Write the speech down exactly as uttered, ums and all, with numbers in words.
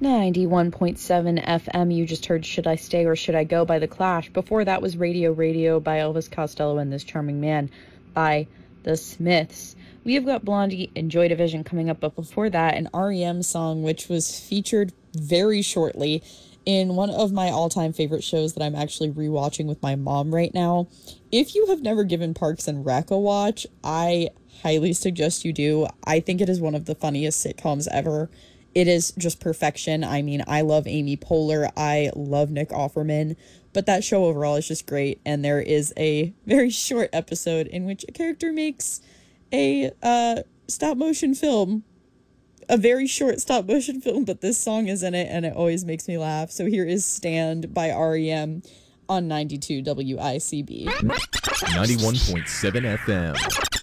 ninety-one point seven F M, you just heard Should I Stay or Should I Go by The Clash. Before that was Radio Radio by Elvis Costello and This Charming Man by The Smiths. We have got Blondie and Joy Division coming up, but before that, an R E M song which was featured very shortly in one of my all-time favorite shows that I'm actually rewatching with my mom right now. If you have never given Parks and Rec a watch, I highly suggest you do. I think it is one of the funniest sitcoms ever. It is just perfection. I mean, I love Amy Poehler. I love Nick Offerman. But that show overall is just great. And there is a very short episode in which a character makes a uh, stop-motion film. A very short stop-motion film, but this song is in it, and it always makes me laugh. So here is Stand by R E M on ninety-two W I C B. ninety-one point seven F M.